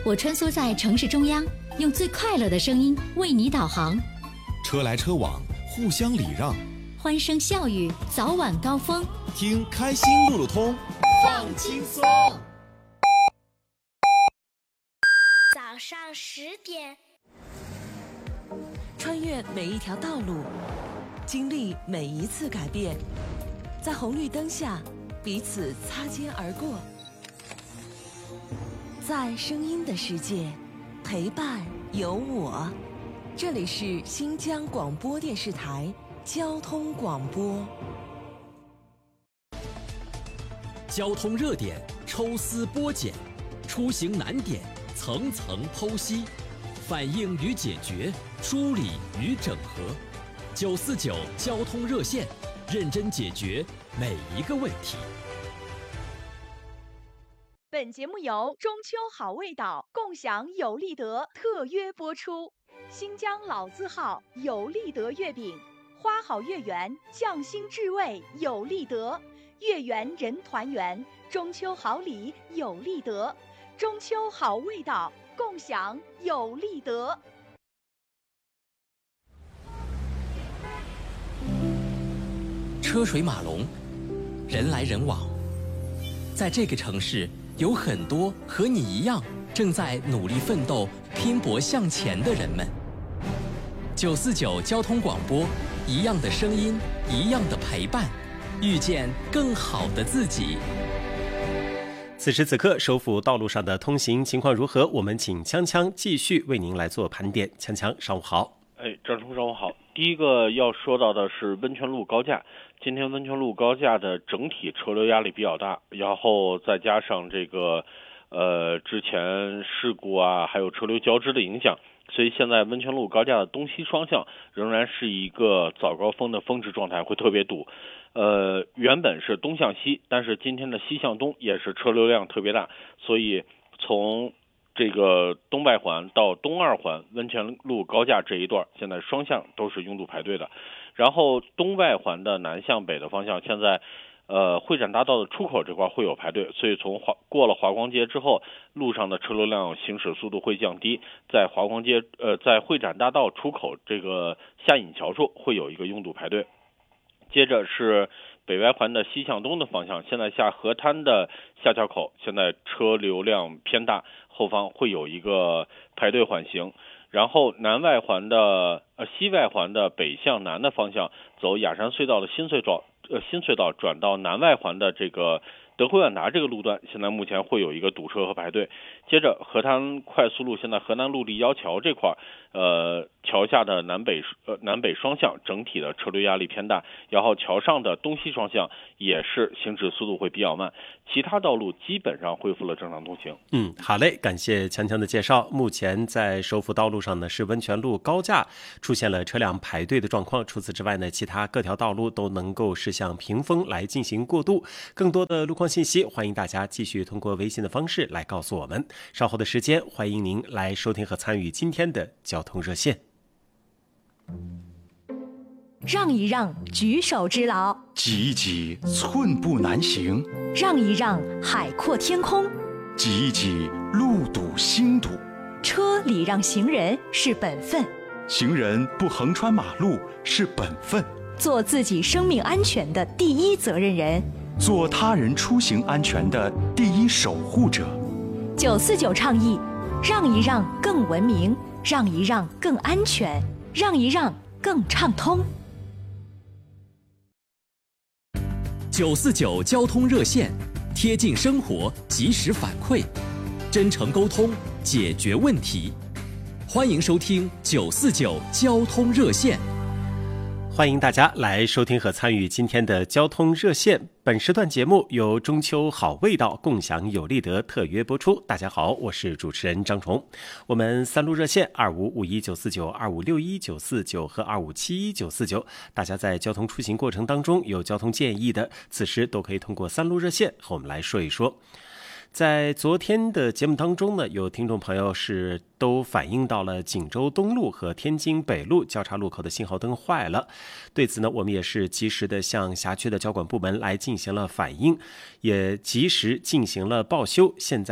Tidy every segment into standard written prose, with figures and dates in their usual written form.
我穿梭在城市中央，用最快乐的声音为你导航。 车来车往，互相礼让， 欢声笑语，早晚高峰。 听开心路路通，放轻松。 早上10点， 穿越每一条道路，经历每一次改变，在红绿灯下彼此擦肩而过，在声音的世界陪伴有我。这里是新疆广播电视台交通广播。 交通热点抽丝剥茧，出行难点层层剖析，反映与解决，梳理与整合。949交通热线，认真解决每一个问题。 本节目由中秋好味道共享有利德特约播出。新疆老字号有利德月饼，花好月圆，匠心至味有利德，月圆人团圆，中秋好礼有利德，中秋好味道共享有利德。 车水马龙，人来人往，在这个城市有很多和你一样正在努力奋斗拼搏向前的人们。949交通广播，一样的声音，一样的陪伴，遇见更好的自己。 此时此刻，首府道路上的通行情况如何？我们请锵锵继续为您来做盘点。锵锵，上午好。 张冲，上午好。第一个要说到的是温泉路高架。今天温泉路高架的整体车流压力比较大，然后再加上这个之前事故啊，还有车流交织的影响，所以现在温泉路高架的东西双向仍然是一个早高峰的峰值状态，会特别堵。原本是东向西，但是今天的西向东也是车流量特别大，所以从这个东外环到东二环温泉路高架这一段，现在双向都是拥堵排队的。然后东外环的南向北的方向，现在会展大道的出口这块会有排队，所以从过了华光街之后，路上的车流量行驶速度会降低，在华光街在会展大道出口这个下引桥处会有一个拥堵排队。接着是北外环的西向东的方向，现在下河滩的下桥口，现在车流量偏大，后方会有一个排队缓行。然后南外环的西外环的北向南的方向，走雅山隧道的新隧道转到南外环的这个德惠万达这个路段，现在目前会有一个堵车和排队。接着河滩快速路，现在河南路立交桥这块桥下的南北双向整体的车流压力偏大，然后桥上的东西双向也是行驶速度会比较慢，其他道路基本上恢复了正常通行。 好嘞，感谢锵锵的介绍。目前在首府道路上呢，是温泉路高架出现了车辆排队的状况，除此之外呢，其他各条道路都能够驶向屏风来进行过渡。更多的路况信息，欢迎大家继续通过微信的方式来告诉我们。稍后的时间，欢迎您来收听和参与今天的交通热线。 让一让，举手之劳； 挤一挤，寸步难行； 让一让，海阔天空； 挤一挤，路堵心堵。 车礼让行人是本分， 行人不横穿马路是本分。 做自己生命安全的第一责任人， 做他人出行安全的第一守护者。 949倡议，让一让更文明，让一让更安全，让一让更畅通。 949交通热线，贴近生活，及时反馈，真诚沟通，解决问题。欢迎收听949交通热线。 欢迎大家来收听和参与今天的交通热线。本时段节目由中秋好味道共享有利德特约播出。大家好，我是主持人张崇。我们3路热线2551-949、2561-949和2571-949，大家在交通出行过程当中有交通建议的，此时都可以通过3路热线和我们来说一说。在昨天的节目当中呢，有听众朋友是都反映到了锦州东路和天津北路交叉路口的信号灯坏了。对此呢，我们也是及时的向辖区的交管部门来进行了反映，也及时进行了报修。现在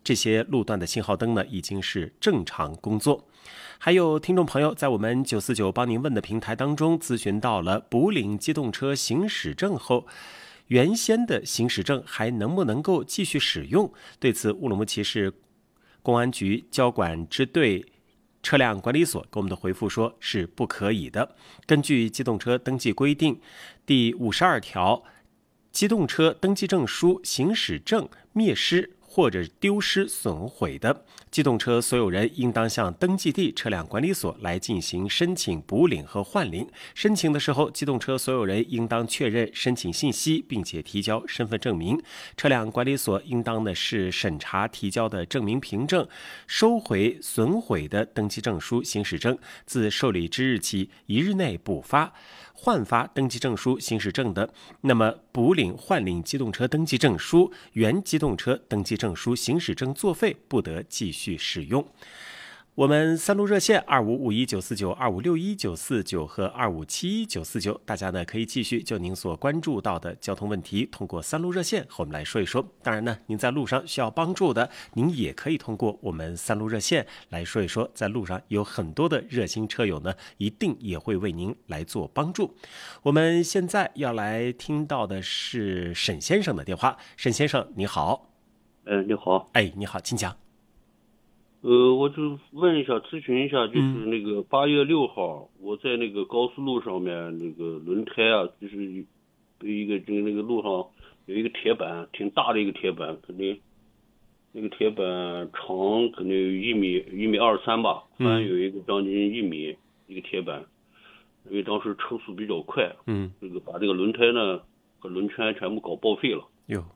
这些路段的信号灯呢已经是正常工作。还有听众朋友在我们949帮您问的平台当中咨询到了补领机动车行驶证后，原先的行驶证还能不能够继续使用？对此，乌鲁木齐市公安局交管支队车辆管理所给我们的回复说是不可以的。根据机动车登记规定第52条，机动车登记证书、行驶证灭失或者丢失损毁的，机动车所有人应当向登记地车辆管理所来进行申请补领和换领。申请的时候，机动车所有人应当确认申请信息，并且提交身份证明。车辆管理所应当的是审查提交的证明凭证，收回损毁的登记证书、行驶证，自受理之日起1日内补发、换发登记证书、行驶证的，那么补领、换领机动车登记证书、原机动车登记证书、行驶证作废不得继续使用。我们3路热线2551-949、2561-949和2571-949，大家呢可以继续就您所关注到的交通问题，通过3路热线和我们来说一说。当然呢，您在路上需要帮助的，您也可以通过我们3路热线来说一说。在路上有很多的热心车友呢，一定也会为您来做帮助。我们现在要来听到的是沈先生的电话。沈先生，你好。 你好。 你好，请讲。 我就问一下，咨询一下，就是那个8月6号，我在那个高速路上面，那个轮胎啊，就是一个就那个路上有一个铁板，挺大的一个铁板，肯定那个铁板长可能有1.23米吧，宽有一个将近1米一个铁板，因为当时车速比较快，这个把这个轮胎呢和轮圈全部搞报废了。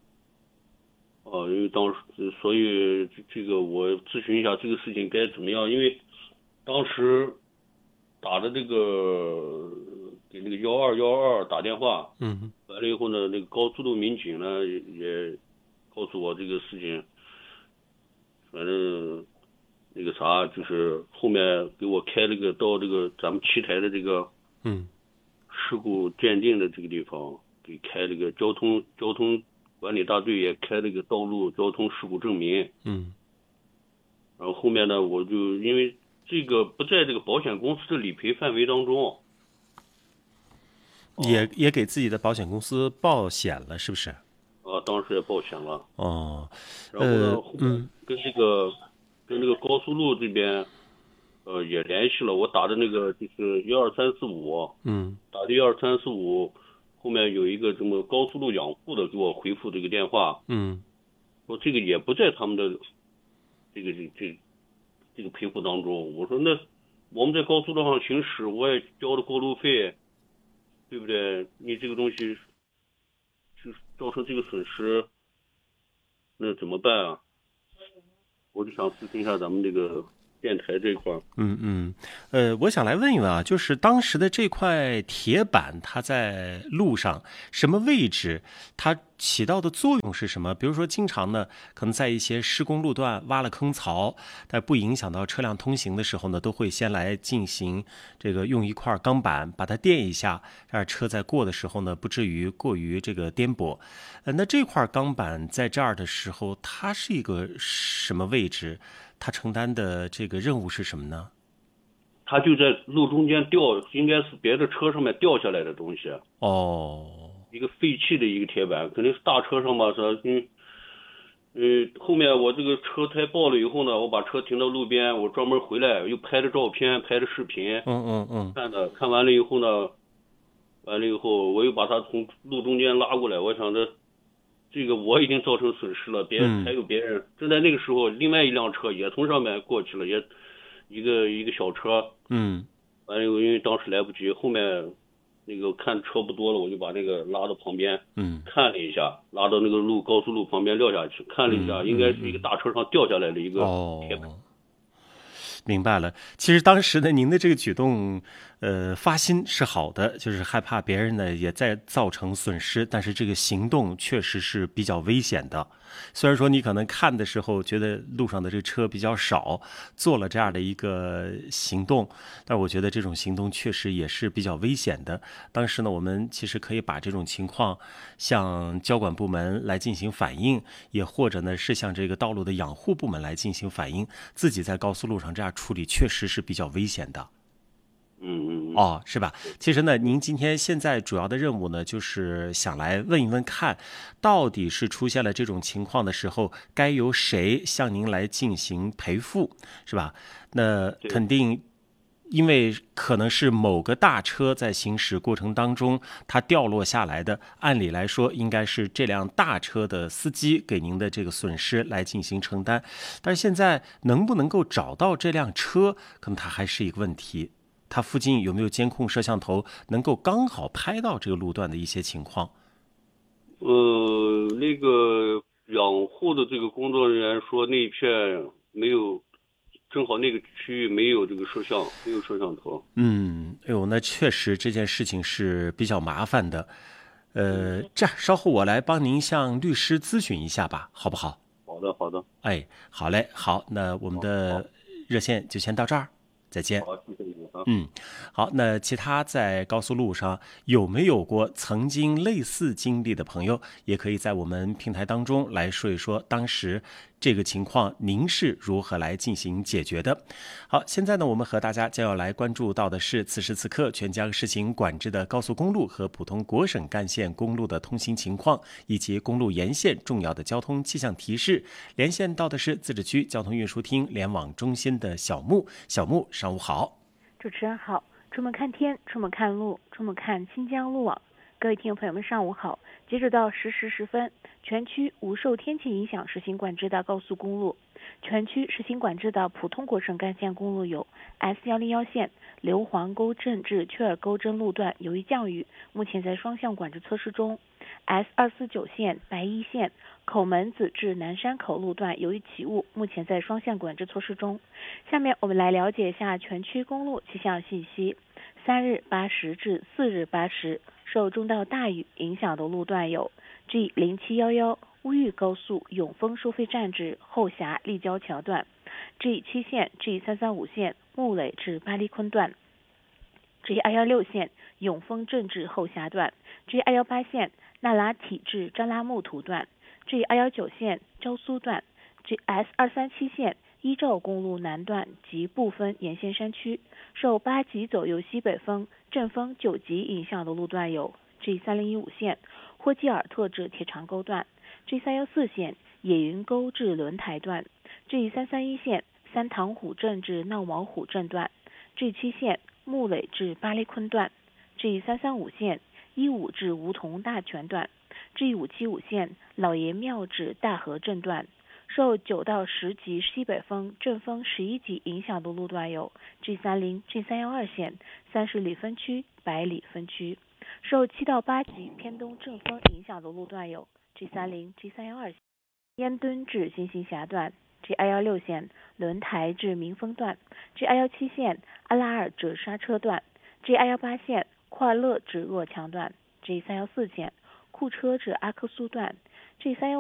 因为当时，所以这个我咨询一下这个事情该怎么样？因为当时打的这个给那个122打电话，完了以后呢，那个高速路民警呢也告诉我这个事情，反正那个啥，就是后面给我开了个到这个咱们七台的这个事故鉴定的这个地方，给开了个交通管理大队也开了个道路交通事故证明。然后后面呢，我就因为这个不在这个保险公司的理赔范围当中， 也给自己的保险公司报险了，是不是？ 当时也报险了。然后呢，跟那个高速路这边，也联系了，我打的那个就是12345，打的12345。后面有一个什么高速路养护的给我回复这个电话，说这个也不在他们的这个赔付当中。我说那我们在高速路上行驶，我也交了过路费，对不对？你这个东西就造成这个损失，那怎么办啊？我就想咨询一下咱们这个电台这块。 我想来问一问啊，就是当时的这块铁板，它在路上什么位置？它起到的作用是什么？比如说，经常呢，可能在一些施工路段挖了坑槽，但不影响到车辆通行的时候呢，都会先来进行这个用一块钢板把它垫一下，让车在过的时候呢，不至于过于这个颠簸。那这块钢板在这儿的时候，它是一个什么位置？它承担的这个任务是什么呢？ 它就在路中间掉，应该是别的车上面掉下来的东西。一个废弃的一个铁板，肯定是大车上吧，后面我这个车胎爆了以后呢，我把车停到路边，我专门回来又拍的照片，拍的视频，看完了以后呢，我又把它从路中间拉过来，我想着这个我已经造成损失了，还有别人。正在那个时候，另外一辆车也从上面过去了，也一个小车，完了因为当时来不及，后面那个看车不多了，我就把那个拉到旁边，看了一下，拉到那个高速路旁边撂下去，看了一下，应该是一个大车上掉下来的一个铁板。 明白了。其实当时呢，您的这个举动， 发心是好的，就是害怕别人呢也在造成损失，但是这个行动确实是比较危险的。虽然说你可能看的时候觉得路上的这个车比较少，做了这样的一个行动，但我觉得这种行动确实也是比较危险的。当时呢，我们其实可以把这种情况向交管部门来进行反映，也或者呢是向这个道路的养护部门来进行反映，自己在高速路上这样处理确实是比较危险的。是吧？其实呢，您今天现在主要的任务呢，就是想来问一问看，到底是出现了这种情况的时候，该由谁向您来进行赔付，是吧？那肯定，因为可能是某个大车在行驶过程当中它掉落下来的，按理来说应该是这辆大车的司机给您的这个损失来进行承担，但是现在能不能够找到这辆车，可能它还是一个问题。它附近有没有监控摄像头能够刚好拍到这个路段的一些情况？ 那个养护的这个工作人员说那一片没有，正好那个区域没有这个没有摄像头。 那确实这件事情是比较麻烦的。这样稍后我来帮您向律师咨询一下吧，好不好？ 好的。 哎，好嘞，好，那我们的热线就先到这儿。再见。 好，谢谢你啊。 好，那其他在高速路上有没有过曾经类似经历的朋友，也可以在我们平台当中来说一说当时这个情况您是如何来进行解决的。好，现在呢，我们和大家将要来关注到的是此时此刻全疆实行管制的高速公路和普通国省干线公路的通行情况，以及公路沿线重要的交通气象提示。连线到的是自治区交通运输厅联网中心的小木。小木，上午好。 主持人好，出门看天，出门看路，出门看新疆路网。各位听众朋友们，上午好。截止到10时10分，全区无受天气影响实行管制的高速公路，全区实行管制的普通国省干线公路有 S101线硫磺沟镇至雀儿沟镇路段，由于降雨，目前在双向管制测试中。S249线白衣线口门子至南山口路段由于起雾，目前在双向管制措施中。下面我们来了解一下全区公路气象信息。3日8时至4日8时，受中到大雨影响的路段有 G0711 乌豫高速永丰收费站至后峡立交桥段， G7线 G335线木垒至巴黎昆段， G216线永丰镇至后峡段， G218线那拉体至张拉木图段， G219线昭苏段， S237线依照公路南段及部分沿线山区，受8级左右西北风、阵风9级影响的路段有 G3015线霍基尔特至铁长沟段， G314线野云沟至轮台段， G331线三塘虎镇至闹毛虎镇段， G7线木垒至巴黎昆段， G335线15至梧桐大泉段， G575线老爷庙至大河镇段。受9到10级西北风、阵风11级影响的路段有 G30、G312线30里分区、百里分区。受7到8级偏东阵风影响的路段有 G30、G312线烟墩至新兴峡段， G216线轮台至民丰段， G217线阿拉尔至刹车段， G218线快乐至若强段， G314线库车至阿克苏段， G315